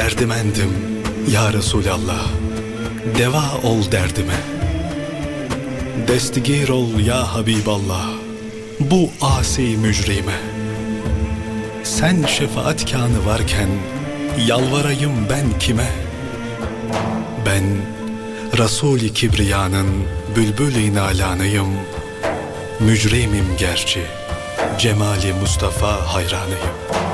derdimendim ya Resulallah, deva ol derdime. Destigir ol ya Habiballah, bu asi mücrime. Sen şefaatkanı varken yalvarayım ben kime? Ben Resul-i Kibriya'nın bülbül-i nalanıyım, mücrimim gerçi, cemali Mustafa hayranıyım.